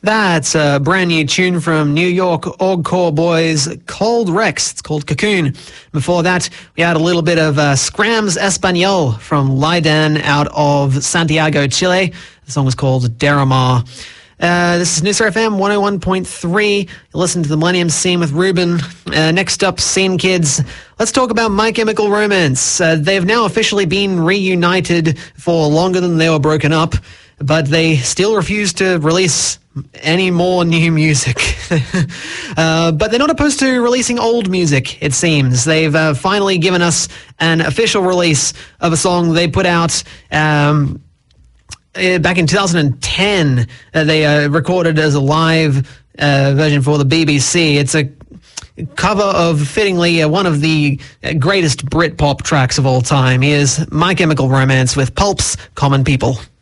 That's a brand new tune from New York Ogcore Boys, Cold Rex. It's called Cocoon. Before that, we had a little bit of Scrams Espanol from Laidan out of Santiago, Chile. The song was called Deramar. This is Noosa FM 101.3. You listen to the Millennium Scene with Ruben. Next up, Scene Kids. Let's talk about My Chemical Romance. They've now officially been reunited for longer than they were broken up, but they still refuse to release any more new music. But they're not opposed to releasing old music, it seems. They've finally given us an official release of a song they put out back in 2010. They recorded as a live version for the BBC. It's a cover of, fittingly, one of the greatest Britpop tracks of all time. Here's My Chemical Romance with Pulp's Common People.